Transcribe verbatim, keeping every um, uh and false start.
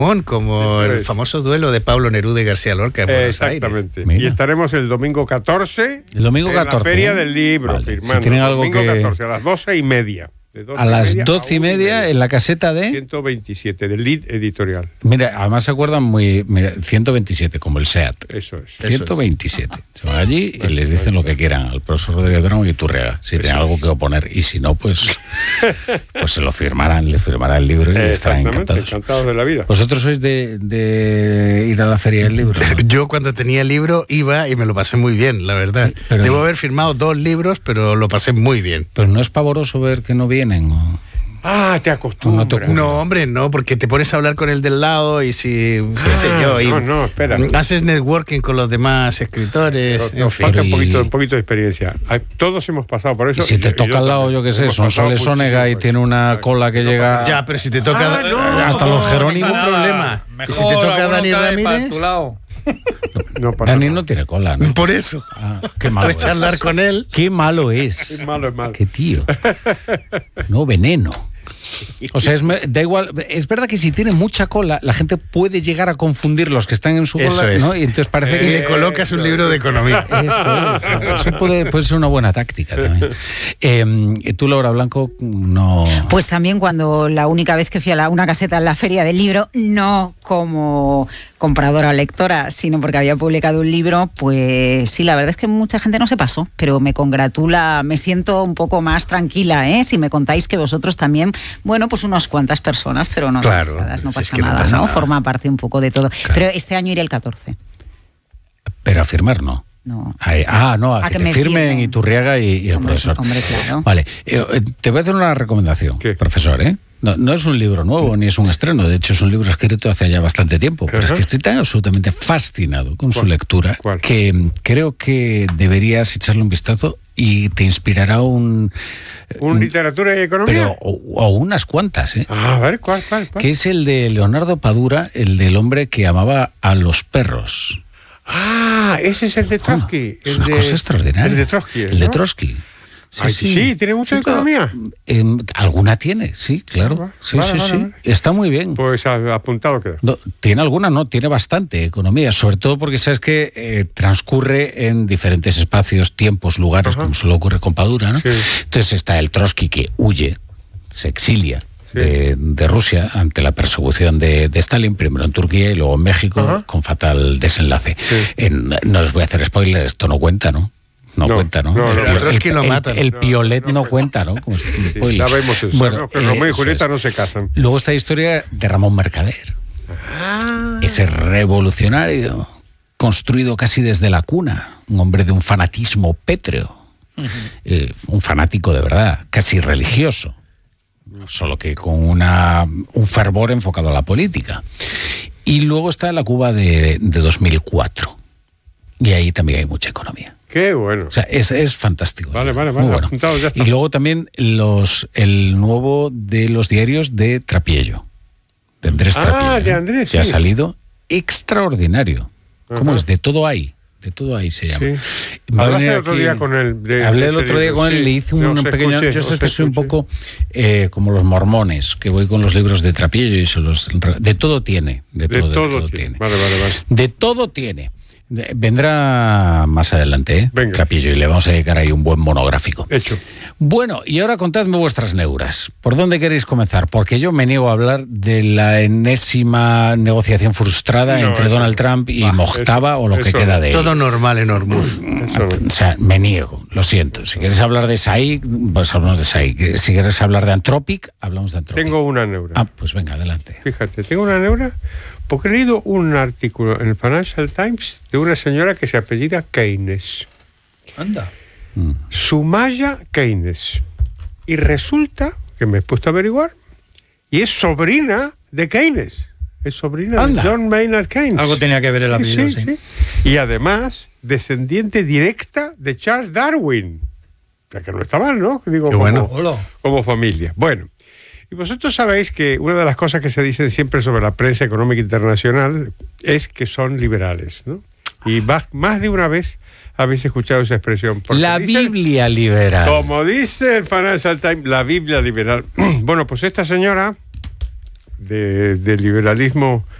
como Eso el es. famoso duelo de Pablo Neruda y García Lorca en Buenos Aires. Exactamente. Mira. Y estaremos el domingo catorce El domingo en catorce, la Feria ¿eh? del Libro, Vale. firmando. Si tienen algo domingo que- catorce, a las doce y media. De doce A las media doce y una media en la caseta de... ciento veintisiete, del Lead Editorial. Mira, además se acuerdan muy... Mira, ciento veintisiete, como el SEAT. Eso es. ciento veintisiete. Se van allí y les dicen lo que quieran al profesor Rodríguez Durán y Iturriaga, si tienen algo que oponer. Y si no, pues pues se lo firmarán, les firmará el libro y estarán Exactamente, encantados. encantados de la vida. ¿Vosotros sois de, de ir a la feria del libro? ¿No? Yo cuando tenía el libro iba y me lo pasé muy bien, la verdad. Sí, pero- Debo haber firmado dos libros, pero lo pasé muy bien. Pero no es pavoroso ver que no vienen. ¿O? Ah, te acostumbras. No te ocurre. No, hombre, no, porque te pones a hablar con el del lado y si, qué sé yo, y no, no, espera. haces networking con los demás escritores, Nos, en nos fin. falta un Y- poquito, un poquito de experiencia. Ah, Todos hemos pasado por eso. Y si te yo- toca yo al lado, también. yo qué sé, Hemos son pasado Sales Onega y muchísimo tiene por una eso. cola que No llega... pasa Ya, pero si te toca Ah, no, hasta los Jerónimos. ningún problema. Y si te Mejor, toca alguno Dani cae para Ramírez, tu lado. No pasa Dani nada. no tiene cola, ¿no? por eso. Ah, qué malo Puedes charlar es. con él. Qué malo es. Es malo, es malo. Qué tío. No, veneno. O sea, es, me- da igual. Es verdad que si tiene mucha cola, la gente puede llegar a confundir los que están en su Eso cola, es. ¿no? Y entonces parece Y que... le colocas un libro de economía. Eso, es. Eso puede, puede ser una buena táctica también. Eh, tú, Laura Blanco, no... Pues también cuando la única vez que fui a la- una caseta en la Feria del Libro, no como compradora o lectora, sino porque había publicado un libro, pues sí, la verdad es que mucha gente no se pasó, pero me congratula, me siento un poco más tranquila, ¿eh? Si me contáis que vosotros también, bueno, pues unas cuantas personas, pero no Claro, demasiadas, no si es pasa que no nada, pasa ¿no? nada. Forma parte un poco de todo. Claro. Pero este año iré el catorce. Pero a firmar no. No. Ay, ah, no, a, A que, que te me firmen firmen. Iturriaga y, y el Hombre, profesor. hombre, claro. Vale, eh, eh, te voy a hacer una recomendación, ¿Qué? profesor, ¿eh? No, no es un libro nuevo ni es un estreno, de hecho es un libro escrito hace ya bastante tiempo, pero Ajá. es que estoy tan absolutamente fascinado con su ¿Cuál? lectura ¿Cuál? que mm, creo que deberías echarle un vistazo y te inspirará un... ¿Un literatura y economía? Pero, o, o unas cuantas, ¿eh? Ah, a ver, ¿cuál, cuál, cuál? Que es el de Leonardo Padura, el del hombre que amaba a los perros. Ah, ese es el de Trotsky. Ah, es el una de, cosa extraordinaria. El de Trotsky. El de ¿no? Trotsky. Ay, sí, ¿tiene mucha Sí, claro. economía? Em, alguna tiene, sí, claro. Vale, Sí, vale, sí, vale, sí. vale. Está muy bien. Pues a- apuntado queda. No, tiene alguna, no, tiene bastante economía, sobre todo porque sabes que eh, transcurre en diferentes espacios, tiempos, lugares, Ajá. como solo ocurre con Padura, ¿no? Sí. Entonces está el Trotsky que huye, se exilia. Sí. De, de Rusia ante la persecución de, de Stalin, primero en Turquía y luego en México, Ajá. con fatal desenlace. Sí. En- no les voy a hacer spoilers, esto no cuenta, ¿no? No, No, cuenta, ¿no? no, el, no, pio- no. Trotsky el- lo el- matan. el No, piolet no no, cuenta. cuenta, ¿no? Como Sí, spoiler. sabemos eso. Bueno, ¿no? Que Romeo y eso Julieta es. no se casan. Luego está la historia de Ramón Mercader. Ese revolucionario, construido casi desde la cuna, un hombre de un fanatismo pétreo, eh, un fanático de verdad, casi religioso, solo que con una, un fervor enfocado a la política. Y luego está la Cuba de, de dos mil cuatro, y ahí también hay mucha economía. Qué bueno. O sea, es, es fantástico. Vale, vale, Muy vale, bueno. apuntado, ya está. Y luego también los, el nuevo de los diarios de Trapiello, de Andrés Ah, Trapiello. de ¿eh? Andrés, Que ha sí. salido extraordinario. ¿Cómo Ajá. es? De todo hay. De todo ahí se llama. Sí. Va a Hablaste venir el otro aquí- día con él. de- Hablé de el ese otro día libro, con él, sí. le hice un, Os pequeño... escuché, yo sé os que soy un escuché. poco eh, como los mormones, que voy con los libros de Trapiello y se los... De todo tiene. De, De todo, de todo, todo tiene. tiene. Vale, vale, vale. De todo tiene. De- Vendrá más adelante, ¿eh? Venga. Trapillo, y le vamos a dedicar ahí un buen monográfico. Hecho. Bueno, y ahora contadme vuestras neuras. ¿Por dónde queréis comenzar? Porque yo me niego a hablar de la enésima negociación frustrada No, entre eso Donald no. Trump y Va, Mojtava eso- o lo que eso queda no. de él. Todo normal en Hormuz. Eso no. O sea, me niego, lo siento. Si quieres hablar de S A I, pues hablamos de S A I. Si quieres hablar de Anthropic, hablamos de Anthropic. Tengo una neura. Ah, pues venga, adelante. Fíjate, tengo una neura porque he leído un artículo en el Financial Times de una señora que se apellida Keynes. Anda. Mm. Sumaya Keynes. Y resulta que me he puesto a averiguar y es sobrina de Keynes. Es sobrina Anda. de John Maynard Keynes. Algo tenía que ver el apellido, sí. sí. Y además, descendiente directa de Charles Darwin. O sea, que no está mal, ¿no? Digo, Qué como, bueno. Hola. como familia. Bueno, y vosotros sabéis que una de las cosas que se dicen siempre sobre la prensa económica internacional es que son liberales, ¿no? Y más, más de una vez habéis escuchado esa expresión. porque La dicen- Biblia liberal. Como dice el Financial Times, la Biblia liberal. Bueno, pues esta señora de, de liberalismo